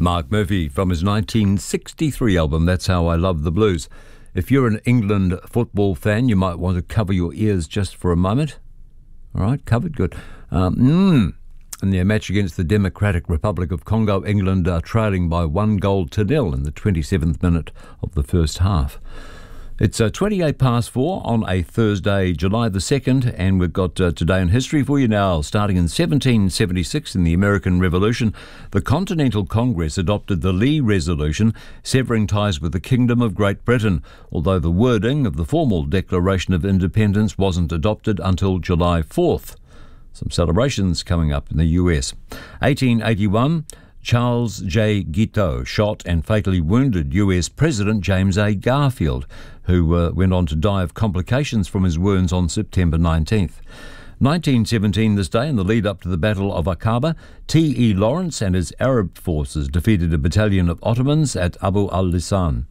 Mark Murphy from his 1963 album, That's How I Love the Blues. If you're an England football fan, you might want to cover your ears just for a moment. All right, covered, good. In their match against the Democratic Republic of Congo, England are trailing by 1-0 in the 27th minute of the first half. It's 4:28 on a Thursday, July the 2nd, and we've got Today in History for you now. Starting in 1776 in the American Revolution, the Continental Congress adopted the Lee Resolution, severing ties with the Kingdom of Great Britain, although the wording of the formal Declaration of Independence wasn't adopted until July 4th. Some celebrations coming up in the US. 1881, Charles J. Guiteau shot and fatally wounded US President James A. Garfield, who went on to die of complications from his wounds on September 19th. 1917, this day, in the lead up to the Battle of Aqaba, T.E. Lawrence and his Arab forces defeated a battalion of Ottomans at Abu al-Lisan.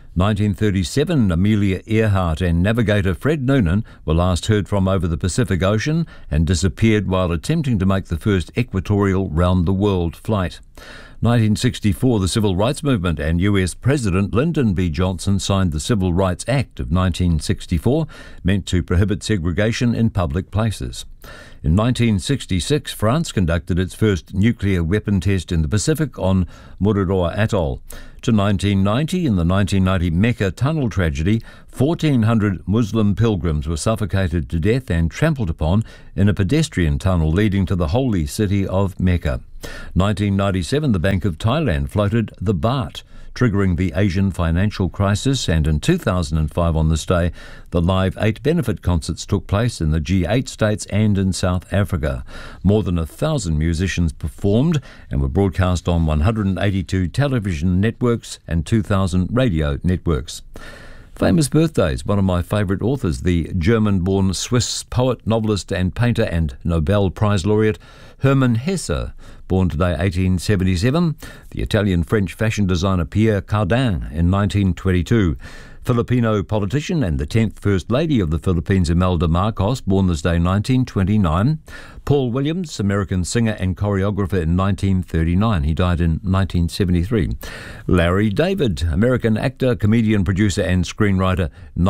1937, Amelia Earhart and navigator Fred Noonan were last heard from over the Pacific Ocean and disappeared while attempting to make the first equatorial round-the-world flight. 1964, the Civil Rights Movement and US President Lyndon B. Johnson signed the Civil Rights Act of 1964, meant to prohibit segregation in public places. In 1966, France conducted its first nuclear weapon test in the Pacific on Mururoa Atoll. To 1990, in the 1990 Mecca tunnel tragedy, 1,400 Muslim pilgrims were suffocated to death and trampled upon in a pedestrian tunnel leading to the holy city of Mecca. 1997, the Bank of Thailand floated the baht, triggering the Asian financial crisis, and in 2005 on this day, the Live 8 benefit concerts took place in the G8 states and in South Africa. More than 1,000 musicians performed and were broadcast on 182 television networks and 2,000 radio networks. Famous birthdays. One of my favourite authors, the German-born Swiss poet, novelist and painter and Nobel Prize laureate Hermann Hesse, born today 1877. The Italian-French fashion designer Pierre Cardin in 1922. Filipino politician and the 10th First Lady of the Philippines, Imelda Marcos, born this day 1929. Paul Williams, American singer and choreographer in 1939. He died in 1973. Larry David, American actor, comedian, producer and screenwriter,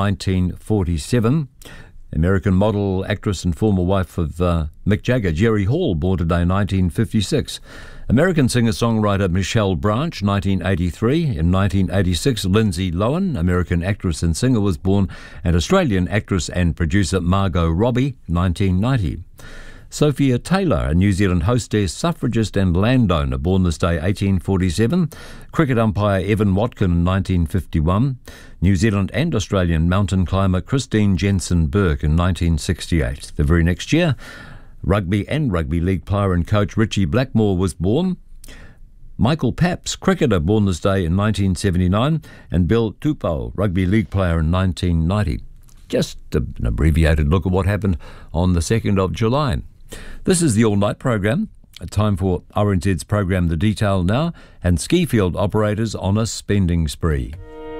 1947. American model, actress and former wife of Mick Jagger, Jerry Hall, born today 1956. American singer-songwriter Michelle Branch, 1983. In 1986, Lindsay Lohan, American actress and singer, was born, and Australian actress and producer Margot Robbie, 1990. Sophia Taylor, a New Zealand hostess, suffragist and landowner, born this day 1847. Cricket umpire Evan Watkin, 1951. New Zealand and Australian mountain climber Christine Jensen Burke in 1968. The very next year, rugby and rugby league player and coach Richie Blackmore was born. Michael Papps, cricketer, born this day in 1979. And Bill Tupou, rugby league player in 1990. Just an abbreviated look at what happened on the 2nd of July. This is the all-night program. Time for RNZ's program The Detail now, and ski field operators on a spending spree.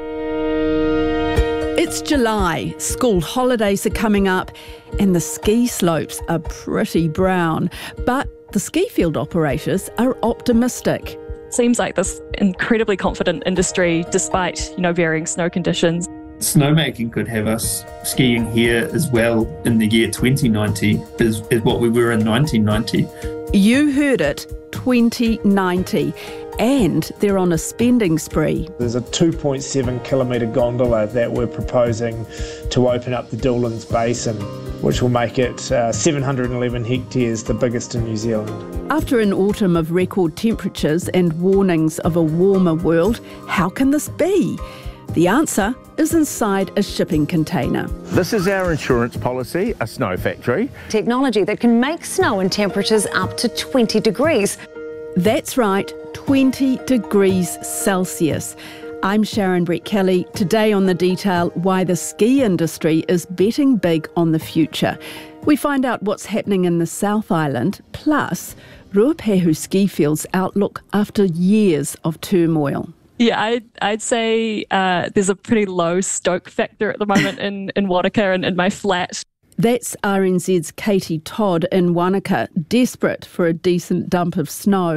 It's July, school holidays are coming up, and the ski slopes are pretty brown. But the ski field operators are optimistic. Seems like this incredibly confident industry despite, varying snow conditions. Snowmaking could have us skiing here as well in the year 2090 as what we were in 1990. You heard it, 2090. And they're on a spending spree. There's a 2.7 kilometre gondola that we're proposing to open up the Doolan's Basin, which will make it 711 hectares, the biggest in New Zealand. After an autumn of record temperatures and warnings of a warmer world, how can this be? The answer is inside a shipping container. This is our insurance policy, a snow factory. Technology that can make snow in temperatures up to 20 degrees. That's right, 20 degrees Celsius. I'm Sharon Brett-Kelly. Today on The Detail, why the ski industry is betting big on the future. We find out what's happening in the South Island, plus Ruapehu ski field's outlook after years of turmoil. Yeah, I'd say there's a pretty low stoke factor at the moment in Wanaka and in my flat. That's RNZ's Katie Todd in Wanaka, desperate for a decent dump of snow.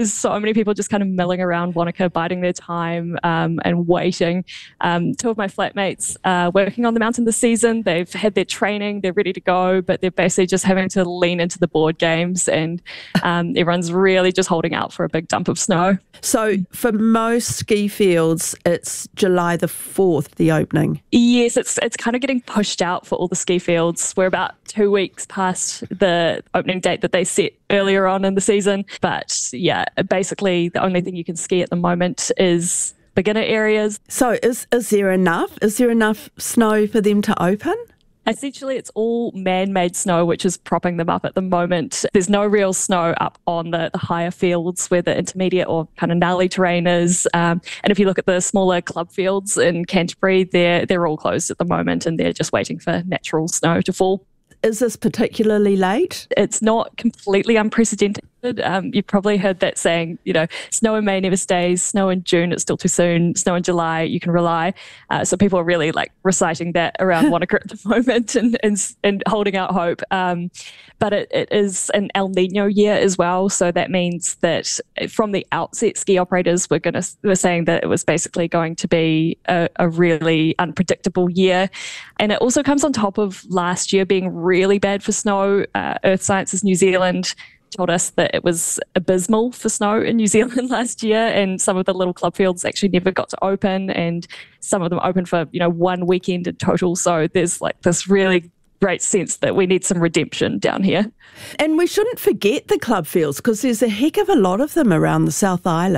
there's so many people just kind of milling around Wanaka, biding their time and waiting. Two of my flatmates are working on the mountain this season. They've had their training, they're ready to go, but they're basically just having to lean into the board games, and everyone's really just holding out for a big dump of snow. So for most ski fields, it's July the 4th, the opening. Yes, it's kind of getting pushed out for all the ski fields. We're about 2 weeks past the opening date that they set earlier on in the season. But yeah, basically the only thing you can ski at the moment is beginner areas. So is there enough? Is there enough snow for them to open? Essentially, it's all man-made snow, which is propping them up at the moment. There's no real snow up on the higher fields where the intermediate or kind of gnarly terrain is. And if you look at the smaller club fields in Canterbury, they're all closed at the moment, and they're just waiting for natural snow to fall. Is this particularly late? It's not completely unprecedented. You've probably heard that saying, snow in May never stays, snow in June, it's still too soon, snow in July, you can rely. So people are really reciting that around Wanaka at the moment and holding out hope. But it is an El Nino year as well. So that means that from the outset, ski operators were saying that it was basically going to be a really unpredictable year. And it also comes on top of last year being really bad for snow. Earth Sciences New Zealand told us that it was abysmal for snow in New Zealand last year, and some of the little club fields actually never got to open, and some of them opened for 1 weekend in total. So there's this really great sense that we need some redemption down here. And we shouldn't forget the club fields, because there's a heck of a lot of them around the South Island.